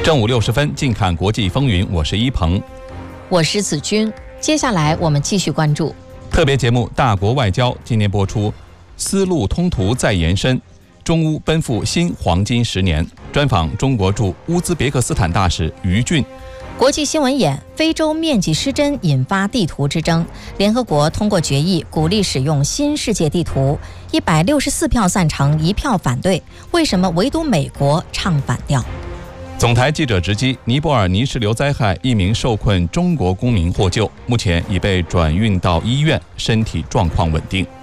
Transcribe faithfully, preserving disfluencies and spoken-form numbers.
正午六十分，近看国际风云，我是一鹏， 我是子君。接下来我们继续关注特别节目《大国外交》，今年播出，丝路通途再延伸，中乌奔赴新黄金十年。专访中国驻乌兹别克斯坦大使于俊。 国际新闻眼：非洲面积失真引发地图之争。联合国通过决议，鼓励使用新世界地图，一百六十四票赞成，一票反对。为什么唯独美国唱反调？ 总台记者直击：尼泊尔泥石流灾害，一名受困中国公民获救，目前已被转运到医院，身体状况稳定。